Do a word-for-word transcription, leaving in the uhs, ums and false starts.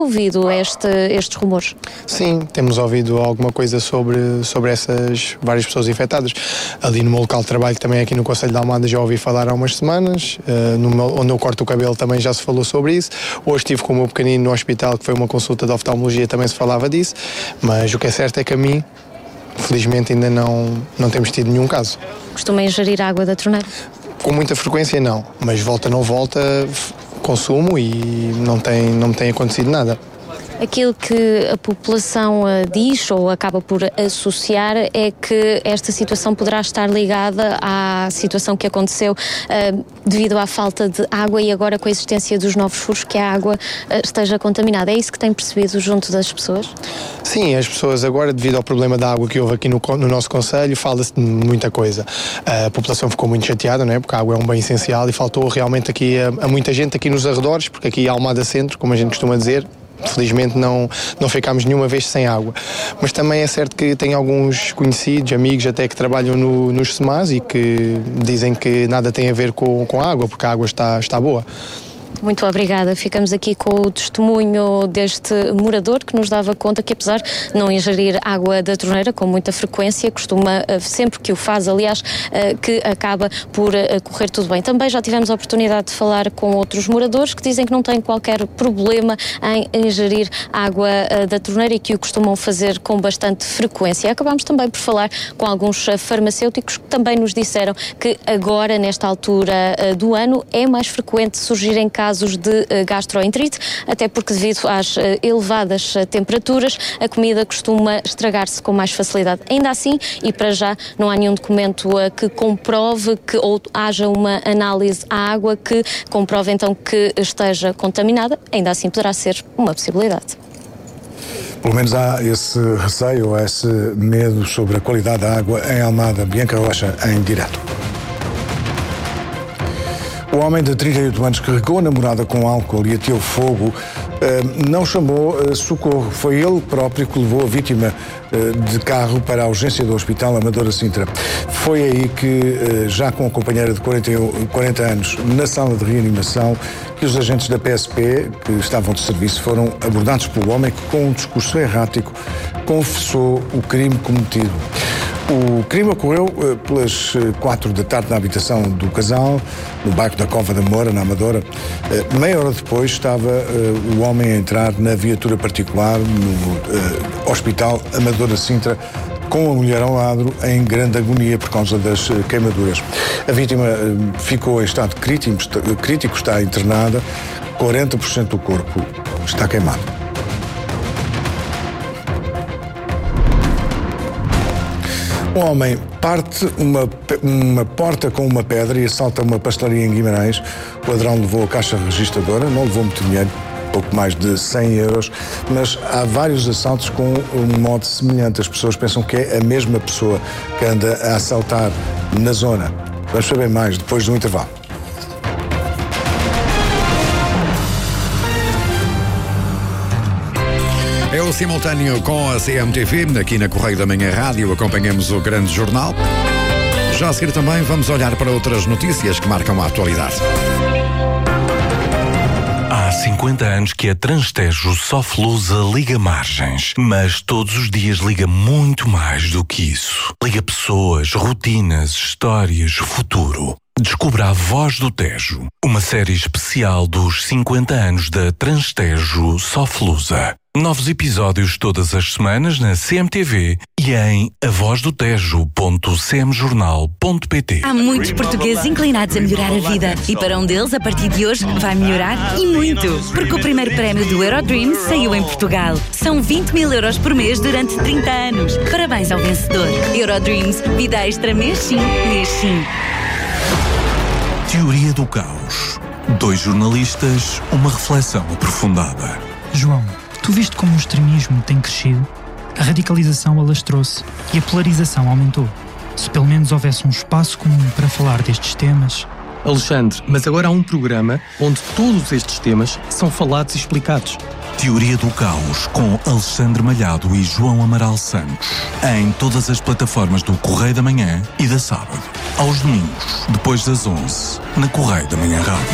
ouvido este, estes rumores? Sim, temos ouvido alguma coisa sobre, sobre essas várias pessoas infectadas. Ali no meu local de trabalho, também aqui no Concelho de Almada, já ouvi falar há umas semanas. Uh, no meu, onde eu corto o cabelo também já se falou sobre isso. Hoje estive com o meu pequenino no hospital, que foi uma consulta de oftalmologia, também se falava disso. Mas o que é certo é que a mim, felizmente, ainda não, não temos tido nenhum caso. Costuma ingerir água da torneira? Com muita frequência não, mas volta não volta, consumo e não tem, não me tem acontecido nada. Aquilo que a população uh, diz ou acaba por associar é que esta situação poderá estar ligada à situação que aconteceu uh, devido à falta de água e agora com a existência dos novos furos, que a água uh, esteja contaminada. É isso que tem percebido junto das pessoas? Sim, as pessoas agora, devido ao problema da água que houve aqui no, no nosso concelho, fala-se de muita coisa. A população ficou muito chateada, não é? Porque a água é um bem essencial e faltou realmente aqui a, a muita gente aqui nos arredores, porque aqui há Almada Centro, como a gente costuma dizer, felizmente não, não ficámos nenhuma vez sem água. Mas também é certo que tenho alguns conhecidos, amigos até que trabalham no, nos S E M A S e que dizem que nada tem a ver com, com a água, porque a água está, está boa. Muito obrigada. Ficamos aqui com o testemunho deste morador que nos dava conta que, apesar de não ingerir água da torneira com muita frequência, costuma, sempre que o faz, aliás, que acaba por correr tudo bem. Também já tivemos a oportunidade de falar com outros moradores que dizem que não têm qualquer problema em ingerir água da torneira e que o costumam fazer com bastante frequência. Acabámos também por falar com alguns farmacêuticos que também nos disseram que agora, nesta altura do ano, é mais frequente surgirem casos de gastroenterite, até porque devido às elevadas temperaturas, a comida costuma estragar-se com mais facilidade. Ainda assim, e para já, não há nenhum documento que comprove que ou haja uma análise à água que comprove então que esteja contaminada, ainda assim poderá ser uma possibilidade. Pelo menos há esse receio, esse medo sobre a qualidade da água em Almada. Bianca Rocha, em direto. O homem de trinta e oito anos que regou a namorada com álcool e ateou fogo não chamou socorro. Foi ele próprio que levou a vítima de carro para a urgência do Hospital Amadora Sintra. Foi aí que, já com a companheira de quarenta anos na sala de reanimação, que os agentes da P S P, que estavam de serviço, foram abordados pelo homem que, com um discurso errático, confessou o crime cometido. O crime ocorreu uh, pelas uh, quatro da tarde na habitação do casal, no bairro da Cova da Moura, na Amadora. Uh, meia hora depois estava uh, o homem a entrar na viatura particular no uh, Hospital Amadora Sintra, com a mulher ao lado em grande agonia por causa das uh, queimaduras. A vítima uh, ficou em estado crítico, está, crítico, está internada, quarenta por cento do corpo está queimado. Um homem parte uma, uma porta com uma pedra e assalta uma pastelaria em Guimarães. O ladrão levou a caixa registradora, não levou muito dinheiro, pouco mais de cem euros, mas há vários assaltos com um modo semelhante. As pessoas pensam que é a mesma pessoa que anda a assaltar na zona. Vamos saber mais depois do intervalo. É o simultâneo com a C M T V, aqui na Correio da Manhã Rádio, acompanhamos o grande jornal. Já a seguir também vamos olhar para outras notícias que marcam a atualidade. Há cinquenta anos que a Transtejo Soflusa liga margens, mas todos os dias liga muito mais do que isso. Liga pessoas, rotinas, histórias, futuro. Descubra A Voz do Tejo, uma série especial dos cinquenta anos da Transtejo Soflusa. Novos episódios todas as semanas na C M T V e em a voz do tejo ponto c m jornal ponto p t. Há muitos portugueses inclinados a melhorar a vida e para um deles, a partir de hoje, vai melhorar e muito. Porque o primeiro prémio do Eurodreams saiu em Portugal. São vinte mil euros por mês durante trinta anos. Parabéns ao vencedor. Eurodreams, vida extra mês sim, mês sim. Teoria do Caos. Dois jornalistas, uma reflexão aprofundada. João, tu viste como o extremismo tem crescido? A radicalização alastrou-se e a polarização aumentou. Se pelo menos houvesse um espaço comum para falar destes temas... Alexandre, mas agora há um programa onde todos estes temas são falados e explicados. Teoria do Caos, com Alexandre Malhado e João Amaral Santos. Em todas as plataformas do Correio da Manhã e da Sábado. Aos domingos, depois das onze, na Correio da Manhã Rádio.